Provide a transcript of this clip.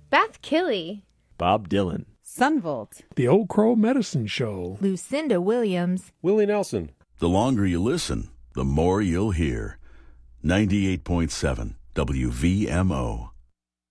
Beth Killy, Bob Dylan, Sunvolt, The Old Crow Medicine Show, Lucinda Williams, Willie Nelson. The longer you listen, the more you'll hear. 98.7 WVMO.